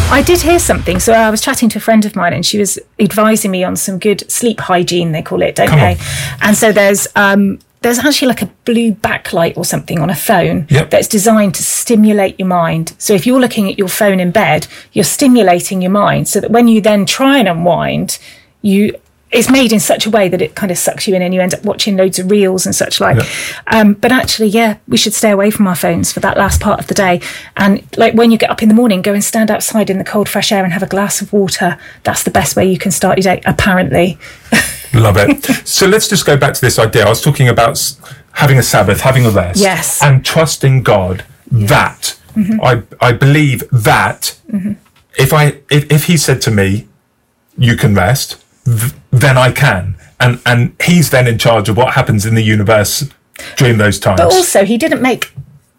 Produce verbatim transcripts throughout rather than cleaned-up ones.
I did hear something. So I was chatting to a friend of mine and she was advising me on some good sleep hygiene, they call it, don't Come they? on. And so there's um, there's actually like a blue backlight or something on a phone Yep. that's designed to stimulate your mind. So if you're looking at your phone in bed, you're stimulating your mind so that when you then try and unwind, you... it's made in such a way that it kind of sucks you in and you end up watching loads of reels and such like. Yeah. Um, but actually, yeah, we should stay away from our phones for that last part of the day. And like when you get up in the morning, go and stand outside in the cold, fresh air and have a glass of water. That's the best way you can start your day, apparently. Love it. So let's just go back to this idea. I was talking about s- having a Sabbath, having a rest. Yes. And trusting God that, Mm-hmm. I I believe that Mm-hmm. if I if, if he said to me, you can rest, th- then I can. And and he's then in charge of what happens in the universe during those times. But also, he didn't make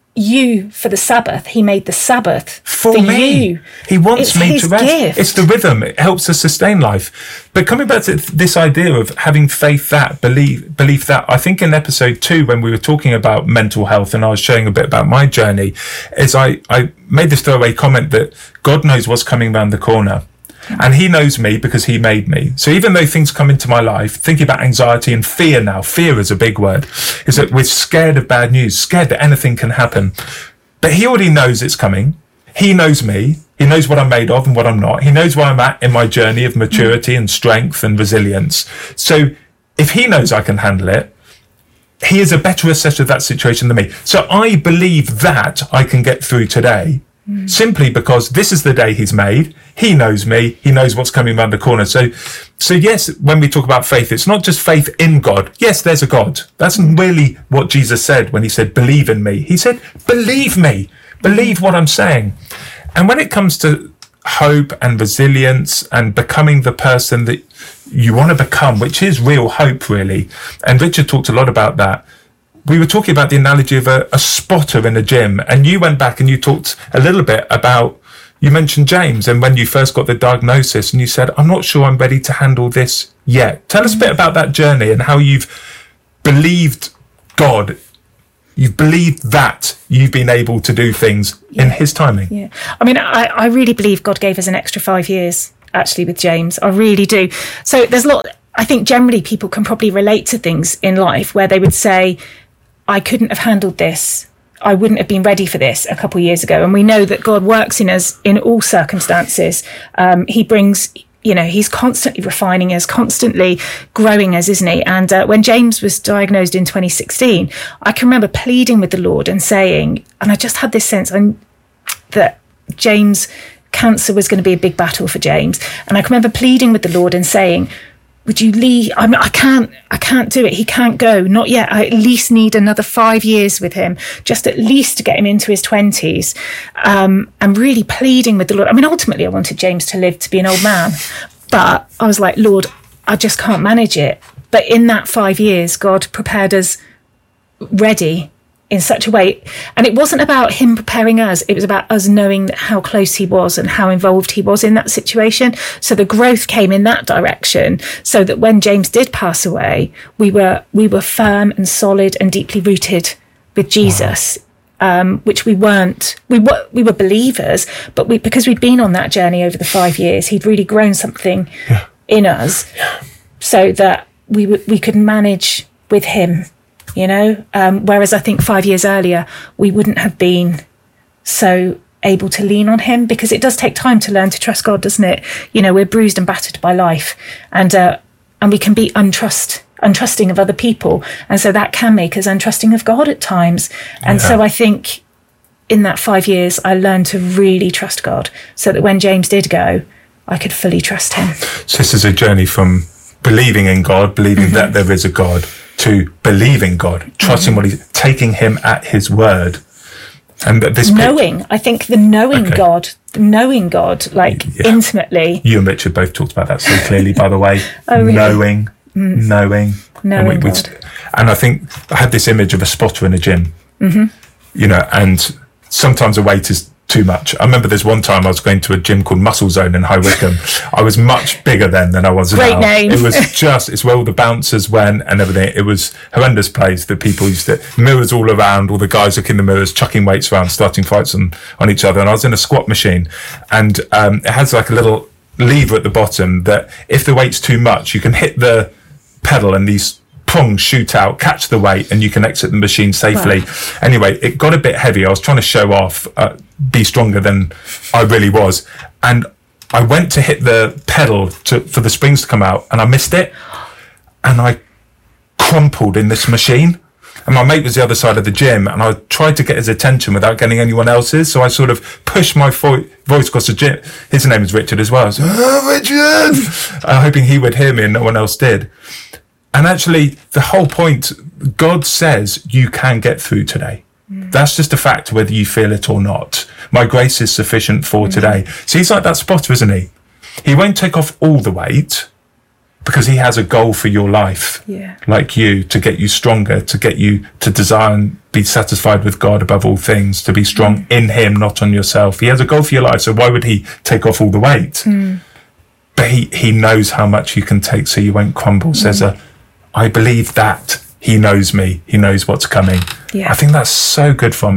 you for the Sabbath. He made the Sabbath for, for me. you. He wants It's me his to rest. gift. It's the rhythm. It helps us sustain life. But coming back to this idea of having faith that, believe, belief that, I think in episode two, when we were talking about mental health and I was sharing a bit about my journey, is I, I made this throwaway comment that God knows what's coming around the corner. And he knows me because he made me. So even though things come into my life, thinking about anxiety and fear now, fear is a big word, is that we're scared of bad news, scared that anything can happen. But he already knows it's coming. He knows me. He knows what I'm made of and what I'm not. He knows where I'm at in my journey of maturity and strength and resilience. So if he knows I can handle it, he is a better assessor of that situation than me. So I believe that I can get through today. Simply because this is the day he's made. He knows me. He knows what's coming around the corner. So, so yes, when we talk about faith, it's not just faith in God. Yes, there's a God. That's really what Jesus said when he said, believe in me. He said, believe me. Believe what I'm saying. And when it comes to hope and resilience and becoming the person that you want to become, which is real hope, really. And Richard talked a lot about that. We were talking about the analogy of a, a spotter in a gym, and you went back and you talked a little bit about, you mentioned James and when you first got the diagnosis and you said, I'm not sure I'm ready to handle this yet. Tell us a bit about that journey and how you've believed God. You've believed that you've been able to do things yeah. in his timing. Yeah. I mean, I, I really believe God gave us an extra five years, actually, with James. I really do. So there's a lot, I think generally people can probably relate to things in life where they would say, I couldn't have handled this. I wouldn't have been ready for this a couple of years ago. And we know that God works in us in all circumstances. Um, he brings, you know, he's constantly refining us, constantly growing us, isn't he? And uh, when James was diagnosed in twenty sixteen, I can remember pleading with the Lord and saying, and I just had this sense that James, cancer was going to be a big battle for James. And I can remember pleading with the Lord and saying, would you leave? I mean, I can't, I can't do it. He can't go. Not yet. I at least need another five years with him, just at least to get him into his twenties. Um, and really pleading with the Lord. I mean, ultimately, I wanted James to live to be an old man, but I was like, Lord, I just can't manage it. But in that five years, God prepared us ready in such a way. And it wasn't about him preparing us. It was about us knowing how close he was and how involved he was in that situation. So the growth came in that direction so that when James did pass away, we were, we were firm and solid and deeply rooted with Jesus. Wow. Um, which we weren't, we were, we were believers, but we, because we'd been on that journey over the five years, he'd really grown something yeah. in us yeah. so that we w- we could manage with him. You know, um, whereas I think five years earlier, we wouldn't have been so able to lean on him because it does take time to learn to trust God, doesn't it? You know, we're bruised and battered by life and uh, and we can be untrust, untrusting of other people. And so that can make us untrusting of God at times. And yeah. so I think in that five years, I learned to really trust God so that when James did go, I could fully trust him. So this is a journey from believing in God, believing mm-hmm. that there is a God, to believing God, trusting mm-hmm. what he's, taking him at his word. And this knowing, pic- I think the knowing okay. God, the knowing God, like yeah. intimately. You and Richard both talked about that so clearly, by the way. Oh, really? Knowing, mm. knowing. Knowing and, we, God. and I think I had this image of a spotter in a gym, mm-hmm. you know, and sometimes a way to too much. I remember there's one time I was going to a gym called Muscle Zone in High Wycombe. I was much bigger then than I was Great now. name. It was just, it's where all the bouncers went and everything. It was a horrendous place that people used to, mirrors all around, all the guys looking in the mirrors, chucking weights around, starting fights on, on each other. And I was in a squat machine, and um, it has like a little lever at the bottom that if the weight's too much, you can hit the pedal and these prongs shoot out, catch the weight, and you can exit the machine safely. Wow. Anyway, it got a bit heavy. I was trying to show off, uh, be stronger than I really was. And I went to hit the pedal to, for the springs to come out, and I missed it. And I crumpled in this machine. And my mate was the other side of the gym, and I tried to get his attention without getting anyone else's. So I sort of pushed my vo- voice across the gym. His name is Richard as well. I was like, oh, Richard! uh, hoping he would hear me, and no one else did. And actually, the whole point, God says you can get through today. Mm. That's just a fact, whether you feel it or not. My grace is sufficient for mm. today. So he's like that spotter, isn't he? He won't take off all the weight because he has a goal for your life, yeah. like you, to get you stronger, to get you to desire and be satisfied with God above all things, to be strong mm. in him, not on yourself. He has a goal for your life, so why would he take off all the weight? Mm. But he, he knows how much you can take so you won't crumble, mm. says a I believe that he knows me. He knows what's coming. Yeah. I think that's so good from him.